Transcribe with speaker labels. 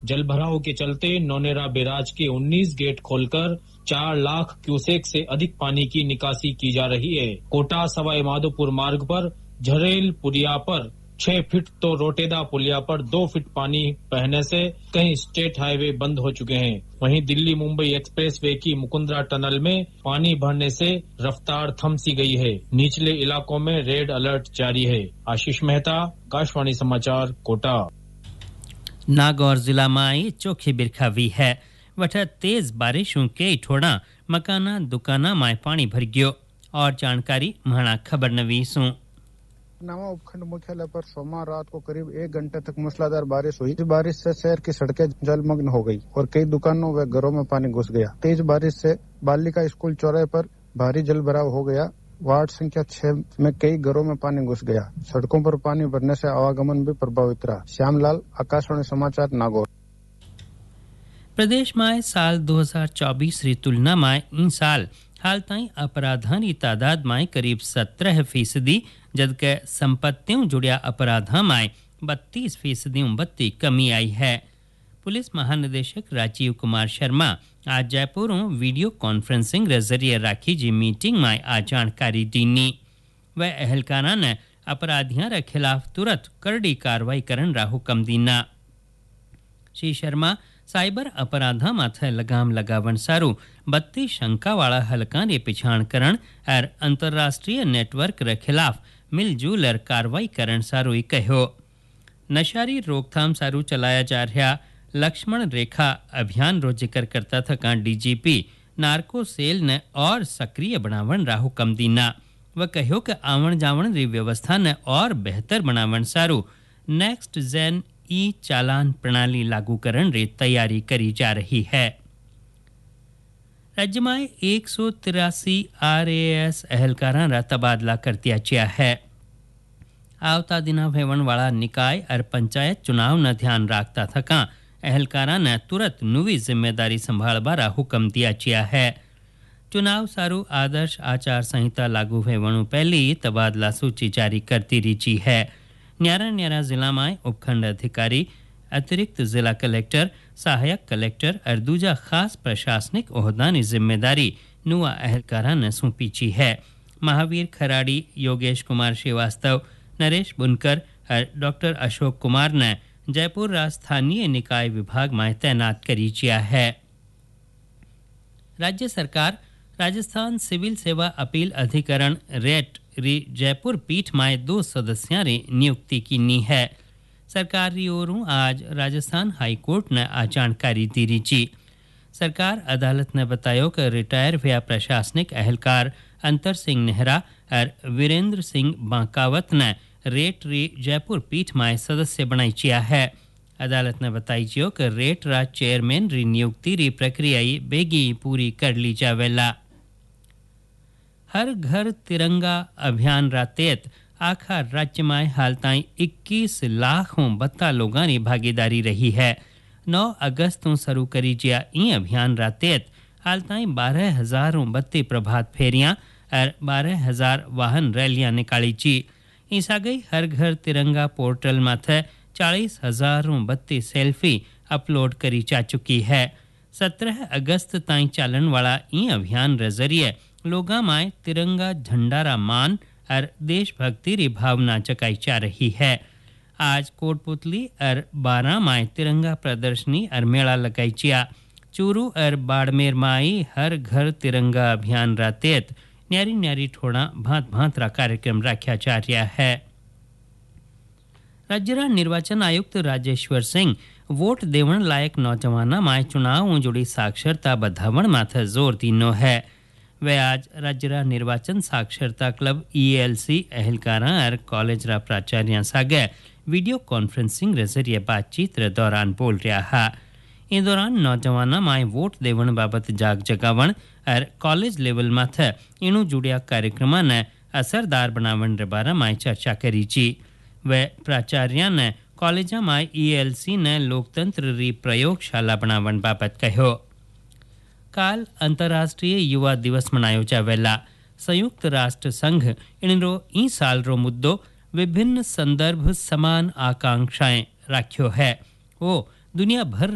Speaker 1: जलभराव के चलते नौनेरा बैराज के 19 गेट खोलकर 4 लाख क्यूसेक से अधिक पानी की निकासी की जा रही है। कोटा सवाई माधोपुर मार्ग पर झरेल पुलिया पर 6 फीट तो रोटेदा पुलिया पर 2 फीट पानी बहने से कई स्टेट हाईवे बंद हो चुके हैं। वहीं दिल्ली मुंबई एक्सप्रेस वे की मुकुंदरा टनल में पानी भरने से रफ्तार थम सी गई है। निचले इलाकों में रेड अलर्ट जारी है। आशीष मेहता, आकाशवाणी समाचार, कोटा।
Speaker 2: नागौर जिला में आई चोखी बिरखा हुई है। वठ तेज बारिशों के ठोड़ा मकाना दुकाना में पानी भर गयो। और जानकारी महणा खबर नवी सु
Speaker 3: नवा उपखंड मुख्यालय पर सोमवार रात को करीब 1 घंटे तक मूसलाधार बारिश हुई। इस बारिश से शहर की सड़कें जलमग्न हो गई और कई दुकानों व घरों में पानी घुस गया। तेज बारिश से बालिका स्कूल चौराहे पर भारी जल भराव हो गया। वार्ड संख्या 6 में कई घरों में पानी घुस गया। सड़कों पर पानी भरने से आवागमन भी प्रभावित रहा। श्यामलाल, आकाशवाणी समाचार, नागौर।
Speaker 2: प्रदेश में साल 2024 री तुलना में इन साल हाल ताईं अपराधां की तादाद में करीब 17% जबकि संपत्तियों जुड़िया अपराधां में 32% बत्ती कमी आई है। पुलिस महानिदेशक राजीव कुमार शर्मा आज जयपुर वीडियो कॉन्फ्रेंसिंग के जरिए राखी जी मीटिंग में आ जानकारी दीनी। वह अहलकारा ने अपराधियों के खिलाफ तुरंत करड़ी कार्रवाई करने रा हुक्म दीना। श्री शर्मा साइबर अपराधा माथे लगाम लगावन सारू 32 शंकावाला हलका रे पिछाण करण और अंतरराष्ट्रीय नेटवर्क रे खिलाफ मिलजुल कार्रवाई करण सारू कहो। नशारी रोकथाम सारू चलाया जा रहा लक्ष्मण रेखा अभियान रो जिक्र करता था डीजीपी नार्को सेल ने और सक्रिय बनावन रा हुक्म दीना। वह कहो कि आवण जावण री व्यवस्था ने और बेहतर बनावन सारू नेक्स्ट जेन ई चालान प्रणाली लागू करने री तैयारी करी जा रही है। राज्य में 183 RAS अहलकारां रा तबादला कर दिया गया है। आवता दिना वेवण वाला निकाय और पंचायत चुनाव न ध्यान रखता थका अहलकारां ने तुरंत नवी जिम्मेदारी संभालवा रा हुक्म दिया गया है। चुनाव सारू आदर्श आचार संहिता लागू वेवणु पहले तबादला सूची जारी करती रही है। न्यारा जिला में उपखंड अधिकारी, अतिरिक्त जिला कलेक्टर, सहायक कलेक्टर और दूजा खास प्रशासनिक ओहदा की जिम्मेदारी नुआ अहलकारा ने सौंपी है। महावीर खराड़ी, योगेश कुमार श्रीवास्तव, नरेश बुनकर और डॉक्टर अशोक कुमार ने जयपुर राजस्थानीय निकाय विभाग में तैनात करी गया है। राज्य सरकार राजस्थान सिविल सेवा अपील अधिकरण रेट री जयपुर पीठ में 2 सदस्यों री नियुक्ति की नी है। सरकार री ओरों आज राजस्थान हाई कोर्ट ने आ जानकारी दी रही। सरकार अदालत ने बतायो कि रिटायर हुआ प्रशासनिक अहलकार अंतर सिंह नेहरा और वीरेंद्र सिंह बांकावत ने रेट री जयपुर पीठ में सदस्य बनाई चिया है। अदालत ने बताई चियो कि रेट रा चेयरमैन री नियुक्ति री प्रक्रिया बेगी पूरी कर ली जावेला। हर घर तिरंगा अभियान रा तहत आखा राज्य में हाल ताईं 21 लाखों बत्ता लोगों की भागीदारी रही है। 9 अगस्त तो शुरू करी गया ई अभियान रा तहत हाल ताईं 12,000 बत्ती प्रभात फेरियां और 12,000 वाहन रैलियां निकाली ची। ईसा गई हर घर तिरंगा पोर्टल माथे 40,000 बत्ती सेल्फी अपलोड करी जा चुकी है। 17 अगस्त ताईं चालन वाला ई अभियान रे जरिए लोगा में तिरंगा झंडारा मान और देशभक्ति री भावना जगाई जा रही है। आज कोटपुतली और बारा में तिरंगा प्रदर्शनी और मेला लगाई चिया। चूरू और बाड़मेर में हर घर तिरंगा अभियान रा तहत न्यारी न्यारी ठोड़ा भांत भांत रा कार्यक्रम रखा जा रहा है। राज्य रा निर्वाचन आयुक्त राजेश्वर सिंह वोट देवण लायक नौजवाना में चुनाव जुड़ी साक्षरता बढ़ावण माथे जोर दीनो है। वे आज राज्य रा निर्वाचन साक्षरता क्लब ELC अहलकारा और कॉलेज रा प्राचार्य सागे वीडियो कॉन्फ्रेंसिंग रे जरिए बातचीत रे दौरान बोल रहा है। इन दौरान नौजवाना में वोट देवण बाबत जाग जगावण और कॉलेज लेवल माथे इनु जुड़िया कार्यक्रम ने असरदार बनावण रे बारे में चर्चा करी ची। वे प्राचार्य ने कॉलेजा में ELC ने लोकतंत्र री प्रयोगशाला बनावण बाबत कहो। काल अंतर्राष्ट्रीय युवा दिवस मनायो जावेला। संयुक्त राष्ट्र संघ इनरो ई साल रो मुद्दो विभिन्न संदर्भ समान आकांक्षाएं राख्यो है। वो दुनिया भर